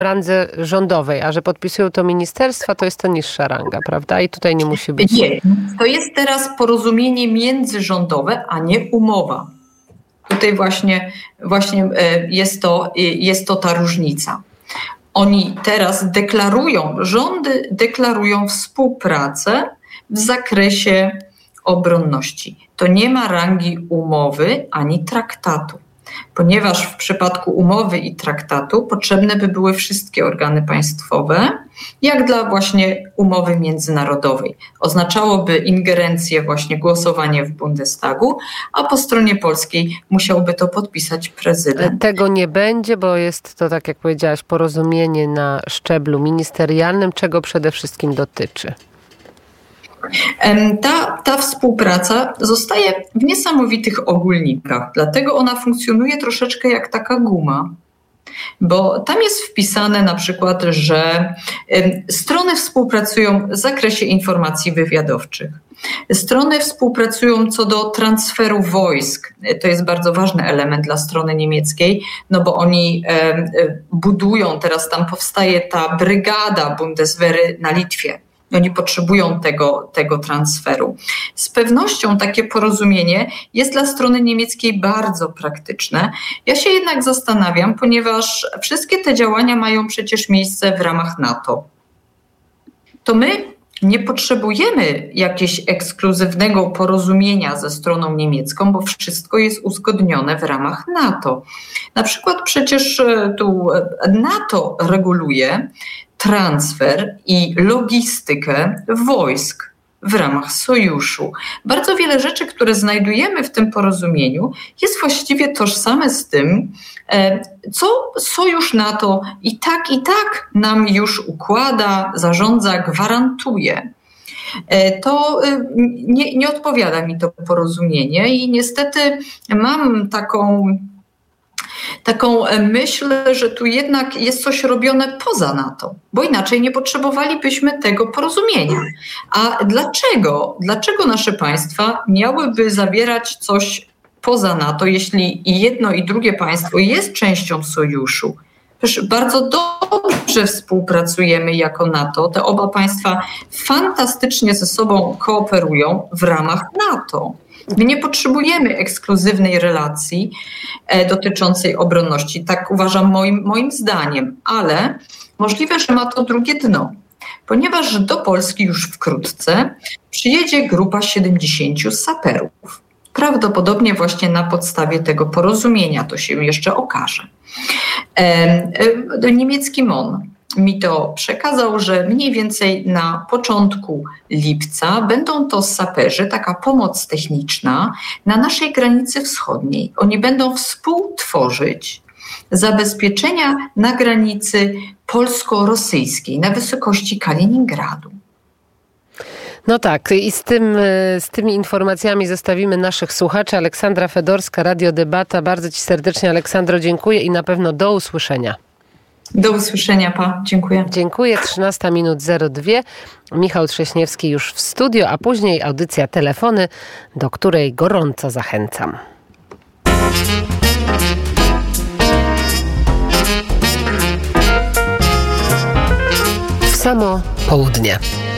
randze rządowej, a że podpisują to ministerstwa, to jest to niższa ranga, prawda? I tutaj nie musi być... Nie, to jest teraz porozumienie międzyrządowe, a nie umowa. Tutaj właśnie jest to ta różnica. Oni teraz rządy deklarują współpracę w zakresie obronności. To nie ma rangi umowy ani traktatu, ponieważ w przypadku umowy i traktatu potrzebne by były wszystkie organy państwowe, jak dla właśnie umowy międzynarodowej. Oznaczałoby ingerencję, właśnie głosowanie w Bundestagu, a po stronie polskiej musiałby to podpisać prezydent. Tego nie będzie, bo jest to, tak jak powiedziałaś, porozumienie na szczeblu ministerialnym, czego przede wszystkim dotyczy. Ta współpraca zostaje w niesamowitych ogólnikach, dlatego ona funkcjonuje troszeczkę jak taka guma, bo tam jest wpisane na przykład, że strony współpracują w zakresie informacji wywiadowczych. Strony współpracują co do transferu wojsk. To jest bardzo ważny element dla strony niemieckiej, no bo oni budują, teraz tam powstaje ta brygada Bundeswehry na Litwie. Oni potrzebują tego transferu. Z pewnością takie porozumienie jest dla strony niemieckiej bardzo praktyczne. Ja się jednak zastanawiam, ponieważ wszystkie te działania mają przecież miejsce w ramach NATO. To my nie potrzebujemy jakiegoś ekskluzywnego porozumienia ze stroną niemiecką, bo wszystko jest uzgodnione w ramach NATO. Na przykład przecież tu NATO reguluje transfer i logistykę wojsk w ramach sojuszu. Bardzo wiele rzeczy, które znajdujemy w tym porozumieniu, jest właściwie tożsame z tym, co sojusz NATO i tak nam już układa, zarządza, gwarantuje. To nie odpowiada mi to porozumienie i niestety mam taką myśl, że tu jednak jest coś robione poza NATO, bo inaczej nie potrzebowalibyśmy tego porozumienia. A dlaczego? Dlaczego nasze państwa miałyby zawierać coś poza NATO, jeśli i jedno i drugie państwo jest częścią sojuszu? Przecież bardzo dobrze współpracujemy jako NATO. Te oba państwa fantastycznie ze sobą kooperują w ramach NATO. My nie potrzebujemy ekskluzywnej relacji dotyczącej obronności. Tak uważam moim zdaniem, ale możliwe, że ma to drugie dno, ponieważ do Polski już wkrótce przyjedzie grupa 70 saperów. Prawdopodobnie właśnie na podstawie tego porozumienia, to się jeszcze okaże. Niemiecki MON mi to przekazał, że mniej więcej na początku lipca będą to saperzy, taka pomoc techniczna na naszej granicy wschodniej. Oni będą współtworzyć zabezpieczenia na granicy polsko-rosyjskiej na wysokości Kaliningradu. No tak, i z tymi informacjami zostawimy naszych słuchaczy. Aleksandra Fedorska, Radio Debata. Bardzo Ci serdecznie, Aleksandro, dziękuję i na pewno do usłyszenia. Do usłyszenia, dziękuję. Dziękuję, 13:02. Michał Trześniewski już w studio, a później audycja Telefony, do której gorąco zachęcam. W samo południe.